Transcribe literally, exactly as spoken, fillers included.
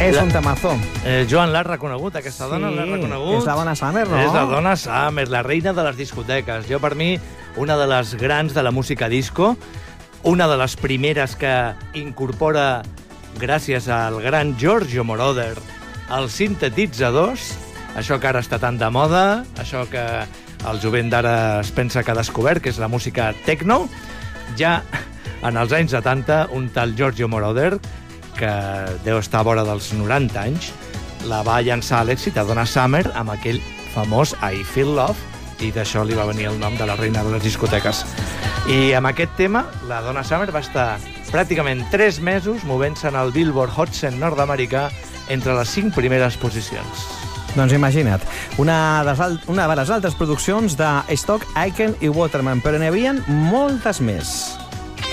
És un temazo. Eh, Joan, l'has reconegut, aquesta dona? Sí, l'has reconegut? és la Donna Summer, no? És la Donna Summer, la reina de les discoteques. Jo, per mi, una de les grans de la música disco, una de les primeres que incorpora, gràcies al gran Giorgio Moroder, els sintetitzadors, això que ara està tan de moda, això que el jovent d'ara es pensa que ha descobert, que és la música techno. Ja en els anys setanta, un tal Giorgio Moroder, que deu estar a vora dels noranta anys, la va llançar a l'èxit a Donna Summer amb aquell famós I Feel Love, i d'això li va venir el nom de la reina de les discoteques. I amb aquest tema, la Donna Summer va estar pràcticament tres mesos movent-se en el Billboard Hot cent nord-americà entre les cinc primeres posicions. Doncs imagina't, una de, les, una de les altres produccions de Stock, Aitken i Waterman, però n'hi havia moltes més.